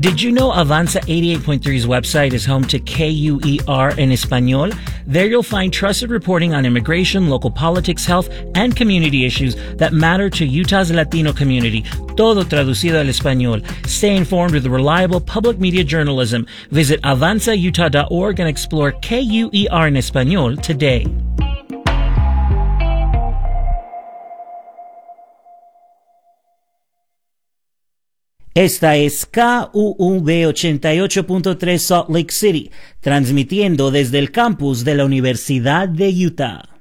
Did you know Avanza 88.3's website is home to KUER en Español? There you'll find trusted reporting on immigration, local politics, health, and community issues that matter to Utah's Latino community. Todo traducido al español. Stay informed with reliable public media journalism. Visit avanzautah.org and explore KUER en Español today. Esta es KUUB 88.3 Salt Lake City, transmitiendo desde el campus de la Universidad de Utah.